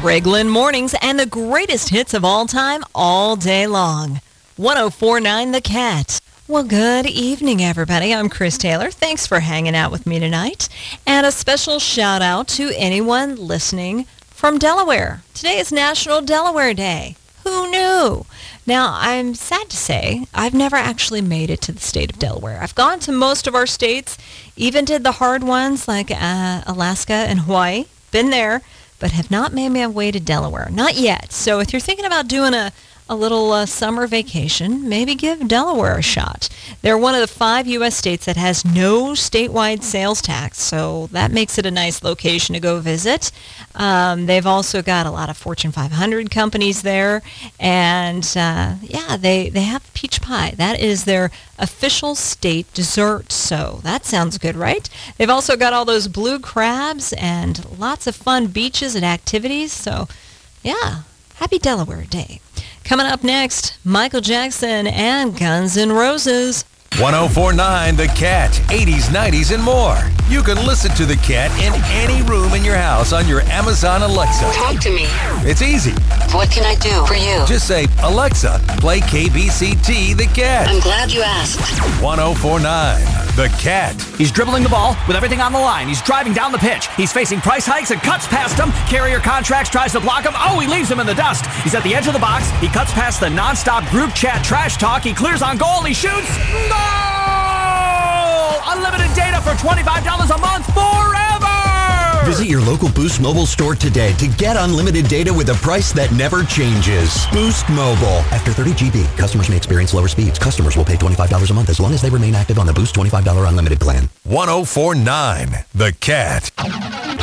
Greg Lynn Mornings and the greatest hits of all time, all day long. 104.9 The Cat. Well, good evening, everybody. I'm Chris Taylor. Thanks for hanging out with me tonight. And a special shout out to anyone listening from Delaware. Today is National Delaware Day. Who knew? Now, I'm sad to say I've never actually made it to the state of Delaware. I've gone to most of our states, even did the hard ones like Alaska and Hawaii. Been there, but have not made my way to Delaware. Not yet. So if you're thinking about doing a little summer vacation, maybe give Delaware a shot. They're one of the 5 U.S. states that has no statewide sales tax, so that makes it a nice location to go visit. They've also got a lot of Fortune 500 companies there, and they have peach pie. That is their official state dessert, so that sounds good, right? They've also got all those blue crabs and lots of fun beaches and activities, so yeah, happy Delaware Day. Coming up next, Michael Jackson and Guns N' Roses. 104.9 The Cat, 80s, 90s, and more. You can listen to The Cat in any room in your house on your Amazon Alexa. Talk to me. It's easy. What can I do for you? Just say, Alexa, play KBCT The Cat. I'm glad you asked. 104.9 The Cat. He's dribbling the ball with everything on the line. He's driving down the pitch. He's facing price hikes and cuts past him. Carrier Contracts tries to block him. Oh, he leaves him in the dust. He's at the edge of the box. He cuts past the nonstop group chat trash talk. He clears on goal. He shoots. Goal! Unlimited data for $25 a month forever! Visit your local Boost Mobile store today to get unlimited data with a price that never changes. Boost Mobile. After 30 GB, customers may experience lower speeds. Customers will pay $25 a month as long as they remain active on the Boost $25 unlimited plan. 104.9 The Cat.